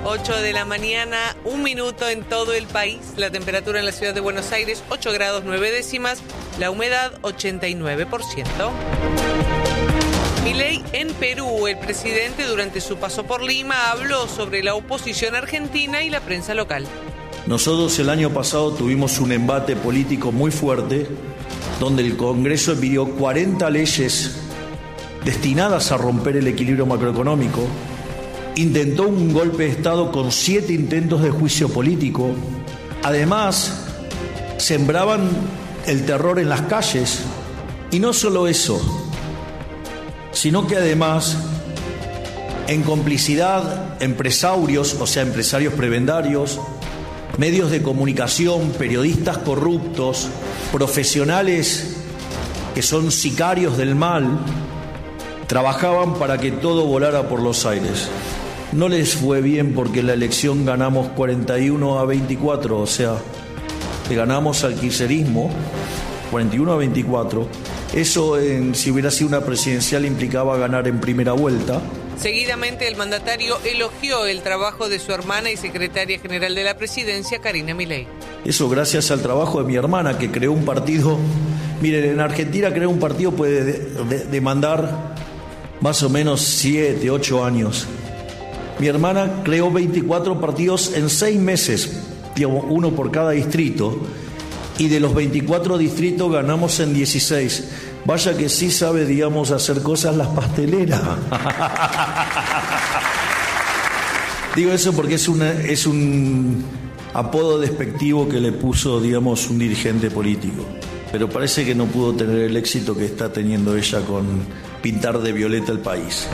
8 de la mañana, 1 minuto en todo el país. La temperatura en la ciudad de Buenos Aires, 8 grados 9 décimas. La humedad, 89%. Milei en Perú. El presidente, durante su paso por Lima, habló sobre la oposición argentina y la prensa local. Nosotros el año pasado tuvimos un embate político muy fuerte, donde el Congreso emitió 40 leyes destinadas a romper el equilibrio macroeconómico, intentó un golpe de Estado con 7 intentos de juicio político. Además, sembraban el terror en las calles. Y no solo eso, sino que además, en complicidad, empresarios, o sea, empresarios prebendarios, medios de comunicación, periodistas corruptos, profesionales que son sicarios del mal, trabajaban para que todo volara por los aires. No les fue bien porque en la elección ganamos 41-24, o sea, le ganamos al kirchnerismo 41-24. Eso, si hubiera sido una presidencial, implicaba ganar en primera vuelta. Seguidamente, el mandatario elogió el trabajo de su hermana y secretaria general de la presidencia, Karina Milei. Eso gracias al trabajo de mi hermana, que creó un partido. Miren, en Argentina crear un partido puede demandar más o menos 7, 8 años. Mi hermana creó 24 partidos en 6 meses, digamos, uno por cada distrito, y de los 24 distritos ganamos en 16. Vaya que sí sabe, digamos, hacer cosas las pasteleras. Digo eso porque es un apodo despectivo que le puso, digamos, un dirigente político. Pero parece que no pudo tener el éxito que está teniendo ella con pintar de violeta el país.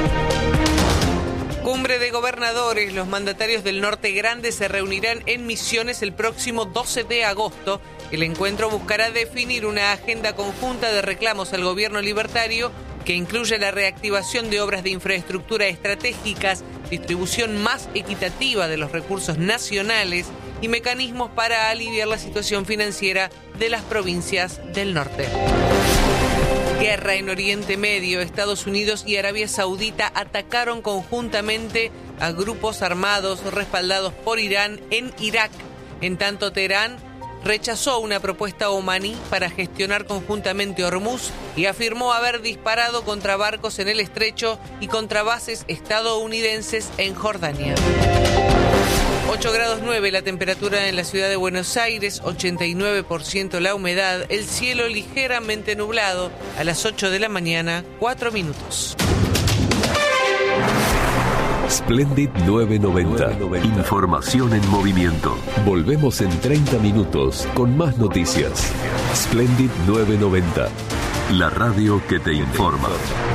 Cumbre de gobernadores. Los mandatarios del Norte Grande se reunirán en Misiones el próximo 12 de agosto. El encuentro buscará definir una agenda conjunta de reclamos al gobierno libertario que incluye la reactivación de obras de infraestructura estratégicas, distribución más equitativa de los recursos nacionales y mecanismos para aliviar la situación financiera de las provincias del norte. Guerra en Oriente Medio. Estados Unidos y Arabia Saudita atacaron conjuntamente a grupos armados respaldados por Irán en Irak. En tanto, Teherán rechazó una propuesta omaní para gestionar conjuntamente Hormuz y afirmó haber disparado contra barcos en el estrecho y contra bases estadounidenses en Jordania. 8 grados 9 la temperatura en la ciudad de Buenos Aires, 89% la humedad, el cielo ligeramente nublado. A las 8 de la mañana, 4 minutos. Splendid 990. Información en movimiento. Volvemos en 30 minutos con más noticias. Splendid 990. La radio que te informa.